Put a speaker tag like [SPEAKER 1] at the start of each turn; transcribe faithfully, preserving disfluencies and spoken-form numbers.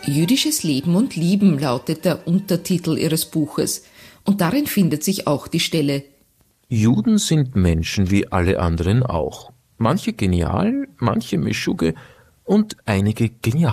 [SPEAKER 1] Jüdisches Leben und Lieben lautet der Untertitel ihres Buches. Und darin findet sich auch die Stelle:
[SPEAKER 2] Juden sind Menschen wie alle anderen auch. Manche genial, manche Mischugge und einige genial.